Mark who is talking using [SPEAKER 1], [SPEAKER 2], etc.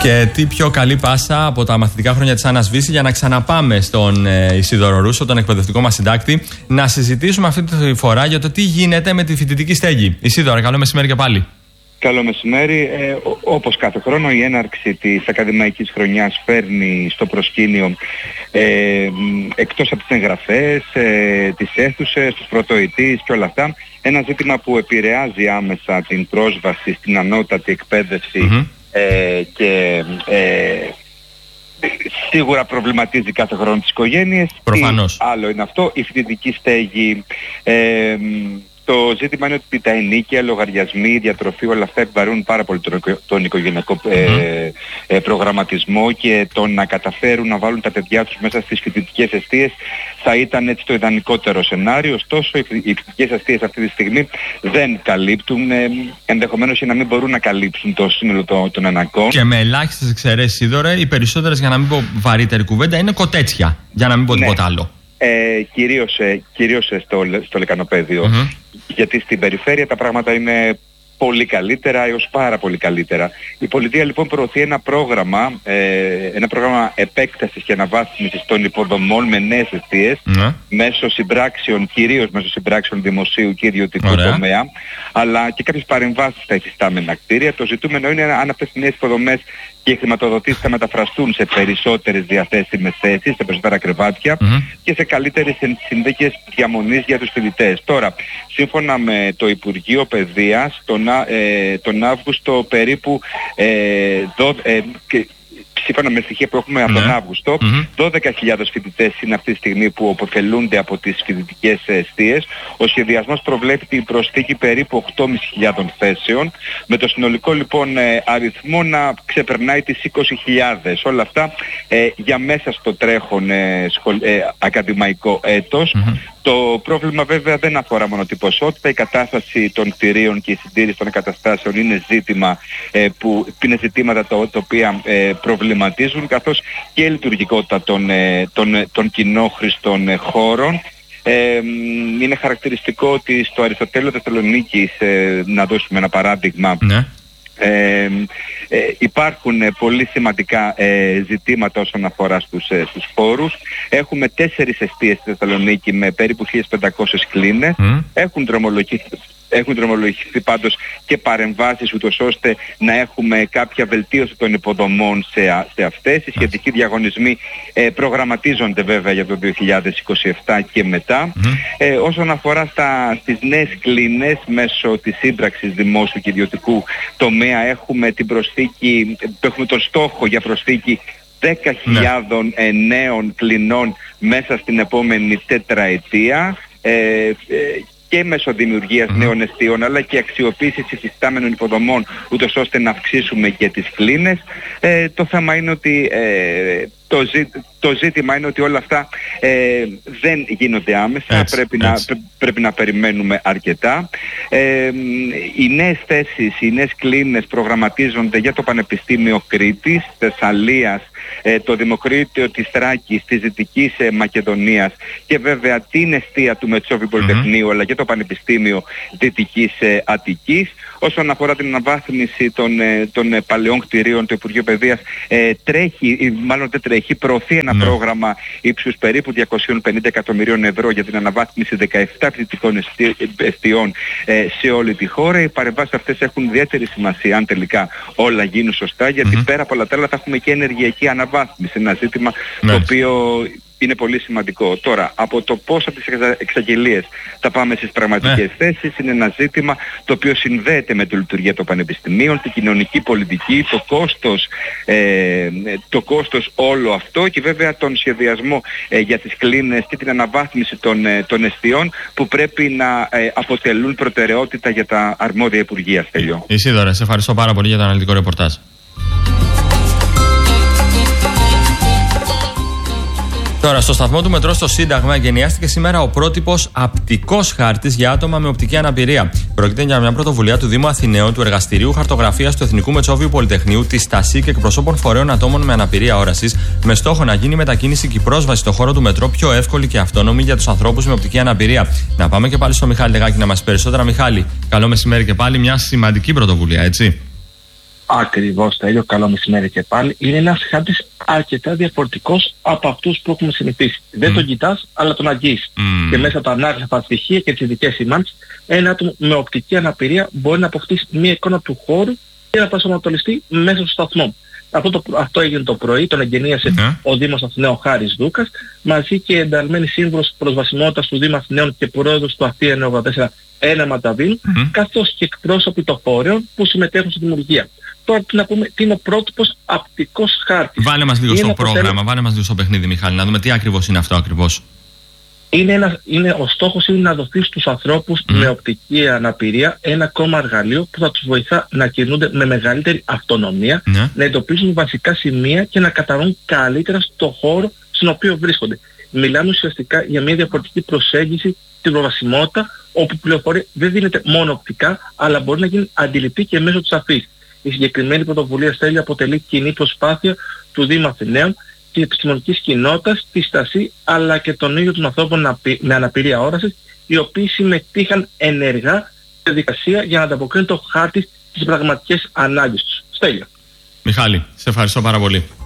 [SPEAKER 1] Και τι πιο καλή πάσα από τα μαθητικά χρόνια της Άννας Βύση για να ξαναπάμε στον Ισίδωρο Ρούσο, τον εκπαιδευτικό μας συντάκτη, να συζητήσουμε αυτή τη φορά για το τι γίνεται με τη φοιτητική στέγη. Ισίδωρα, καλό μεσημέρι και πάλι.
[SPEAKER 2] Καλό μεσημέρι. Όπως κάθε χρόνο, η έναρξη της ακαδημαϊκής χρονιάς φέρνει στο προσκήνιο εκτός από τις εγγραφές, τις αίθουσες, τους πρωτοετής και όλα αυτά, ένα ζήτημα που επηρεάζει άμεσα την πρόσβαση στην ανώτατη εκπαίδευση και σίγουρα προβληματίζει κάθε χρόνο τις οικογένειες.
[SPEAKER 1] Προφανώς.
[SPEAKER 2] Άλλο είναι αυτό, η φοιτητική στέγη. Το ζήτημα είναι ότι τα ενοίκια, λογαριασμοί, διατροφή, όλα αυτά επιβαρύνουν πάρα πολύ τον οικογενειακό προγραμματισμό, και το να καταφέρουν να βάλουν τα παιδιά τους μέσα στις φοιτητικές εστίες θα ήταν έτσι το ιδανικότερο σενάριο. Ωστόσο, οι φοιτητικές εστίες αυτή τη στιγμή δεν καλύπτουν, ενδεχομένως και να μην μπορούν να καλύψουν το σύνολο των αναγκών.
[SPEAKER 1] Και με ελάχιστες εξαιρέσεις, Σίδωρε, οι περισσότερες, για να μην πω βαρύτερη κουβέντα, είναι κοτέτσια, για να μην πω τίποτα άλλο. Κυρίως στο λεκανοπαίδιο. Γιατί στην περιφέρεια τα πράγματα είναι πολύ καλύτερα έως πάρα πολύ καλύτερα. Η πολιτεία λοιπόν προωθεί ένα πρόγραμμα επέκτασης και αναβάθμισης των υποδομών με νέες εστίες, μέσω συμπράξεων, κυρίως μέσω συμπράξεων δημοσίου και ιδιωτικού τομέα, αλλά και κάποιες παρεμβάσεις στα υφιστάμενα κτίρια. Το ζητούμενο είναι αν αυτές οι νέες υποδομές και οι χρηματοδοτήσεις θα μεταφραστούν σε περισσότερες διαθέσιμες θέσεις, σε περισσότερα κρεβάτια και σε καλύτερες συνθήκες διαμονής για τους φοιτητές. Τώρα, σύμφωνα με το Υπουργείο Παιδείας, τον Αύγουστο περίπου σύμφωνα με στοιχεία που έχουμε από τον Αύγουστο, 12.000 φοιτητές είναι αυτή τη στιγμή που αποφελούνται από τις φοιτητικές εστίες. Ο σχεδιασμός προβλέπει την προσθήκη περίπου 8.500 θέσεων, με το συνολικό λοιπόν αριθμό να ξεπερνάει τις 20.000. Όλα αυτά για μέσα στο τρέχον ακαδημαϊκό έτος. Το πρόβλημα βέβαια δεν αφορά μόνο την ποσότητα. Η κατάσταση των κτηρίων και η συντήρηση των εγκαταστάσεων είναι ζήτημα που είναι ζητήματα τα οποία προβληματίζουν, καθώς και η λειτουργικότητα των κοινόχρηστων χώρων. Είναι χαρακτηριστικό ότι στο Αριστοτέλειο Θεσσαλονίκης, να δώσουμε ένα παράδειγμα, υπάρχουν πολύ σημαντικά ζητήματα όσον αφορά στους χώρους. Έχουμε 4 εστίες στη Θεσσαλονίκη με περίπου 1.500 κλίνες. Έχουν δρομολογηθεί πάντως και παρεμβάσεις ούτως ώστε να έχουμε κάποια βελτίωση των υποδομών σε αυτές. Οι σχετικοί διαγωνισμοί προγραμματίζονται βέβαια για το 2027 και μετά. Όσον αφορά στις νέες κλίνες, μέσω της σύμπραξης δημόσιου και ιδιωτικού τομέα έχουμε τον στόχο για προσθήκη 10.000 νέων κλινών μέσα στην επόμενη τετραετία, και μέσω δημιουργίας νέων εστίων, αλλά και αξιοποίησης υφιστάμενων υποδομών, ούτως ώστε να αυξήσουμε και τις κλίνες. Το θέμα είναι ότι το ζήτημα είναι ότι όλα αυτά δεν γίνονται άμεσα, πρέπει να περιμένουμε αρκετά. Οι νέες θέσεις, οι νέες κλίνες προγραμματίζονται για το Πανεπιστήμιο Κρήτης, Θεσσαλίας, το Δημοκρίτιο της Θράκης, της Δυτικής Μακεδονίας και βέβαια την εστία του Μετσόβιου Πολυτεχνείου, αλλά και το Πανεπιστήμιο Δυτικής Αττικής. Όσον αφορά την αναβάθμιση των παλαιών κτηρίων, το Υπουργείο Παιδείας προωθεί ένα πρόγραμμα ύψους περίπου 250 εκατομμυρίων ευρώ για την αναβάθμιση 17 φοιτητικών εστιών σε όλη τη χώρα. Οι παρεμβάσεις αυτές έχουν ιδιαίτερη σημασία αν τελικά όλα γίνουν σωστά, γιατί πέρα από όλα τα άλλα θα έχουμε και ενεργειακή αναβάθμιση, ένα ζήτημα το οποίο είναι πολύ σημαντικό. Τώρα, από το πώς από τις εξαγγελίες θα πάμε στις πραγματικές θέσεις είναι ένα ζήτημα το οποίο συνδέεται με τη λειτουργία των πανεπιστημίων, την κοινωνική πολιτική, το κόστος όλο αυτό, και βέβαια τον σχεδιασμό για τις κλίνες και την αναβάθμιση των εστιών που πρέπει να αποτελούν προτεραιότητα για τα αρμόδια υπουργεία. Ισίδωρα, σε ευχαριστώ πάρα πολύ για το αναλυτικό ρεπορτάζ. Τώρα, στο σταθμό του μετρό στο Σύνταγμα εγκαινιάστηκε σήμερα ο πρότυπος απτικός χάρτης για άτομα με οπτική αναπηρία. Πρόκειται για μια πρωτοβουλία του Δήμου Αθηναίων, του Εργαστηρίου Χαρτογραφίας του Εθνικού Μετσόβιου Πολυτεχνείου, της ΤΑΣΥ και εκπροσώπων φορέων ατόμων με αναπηρία όρασης, με στόχο να γίνει η μετακίνηση και η πρόσβαση στο χώρο του μετρό πιο εύκολη και αυτόνομη για τους ανθρώπους με οπτική αναπηρία. Να πάμε και πάλι στο Μιχάλη Λεγάκη να μας πει περισσότερα. Μιχάλη, καλό μεσημέρι και πάλι. Μια σημαντική πρωτοβουλία, έτσι.
[SPEAKER 3] Ακριβώς, Τέλειο, καλό μεσημέρι και πάλι. Είναι ένας χάρτης αρκετά διαφορετικός από αυτούς που έχουμε συνηθίσει. Δεν τον κοιτάς, αλλά τον αγγίζεις. Και μέσα από τα ανάγραφα στοιχεία και τις ειδικές σημάνσεις, ένα άτομο με οπτική αναπηρία μπορεί να αποκτήσει μια εικόνα του χώρου και να προσανατολιστεί μέσα στο σταθμό. Αυτό έγινε το πρωί, τον εγκαινίασε ο Δήμος Αθηναίων Χάρης Δούκας, μαζί και ενταλμένη σύμβουλος προσβασιμότητας του Δήμου Αθηναίων και πρόεδρος του ΑΘΗ 94 Ένα Μανταβίνου, καθώς και εκπρόσωποι των φορέων που συμμετέχουν στη δημιουργία. Τώρα τι να πούμε, τι είναι ο πρότυπος απτικός χάρτης.
[SPEAKER 4] Βάλε μας λίγο στο πρόγραμμα, βάλε μας λίγο στο παιχνίδι, Μιχάλη, να δούμε τι ακριβώς είναι αυτό ακριβώς.
[SPEAKER 3] Ο στόχος είναι να δοθεί στους ανθρώπους με οπτική αναπηρία ένα ακόμα εργαλείο που θα τους βοηθά να κινούνται με μεγαλύτερη αυτονομία, να εντοπίζουν βασικά σημεία και να κατανοούν καλύτερα στο χώρο στον οποίο βρίσκονται. Μιλάμε ουσιαστικά για μια διαφορετική προσέγγιση στην προβασιμότητα, όπου η πληροφορία δεν δίνεται μόνο οπτικά, αλλά μπορεί να γίνει αντιληπτή και μέσω της αφής. Η συγκεκριμένη πρωτοβουλία Στέλιο αποτελεί κοινή προσπάθεια του Δήμου Αθηναίων, της επιστημονικής κοινότητας, της ΣΤΑΣΥ, αλλά και των ίδιων των ανθρώπων με αναπηρία όρασης, οι οποίοι συμμετείχαν ενεργά στη διαδικασία για να ανταποκρίνουν το χάρτη στις πραγματικές ανάγκες τους. Στέλιο.
[SPEAKER 4] Μιχάλη, σε ευχαριστώ πάρα πολύ.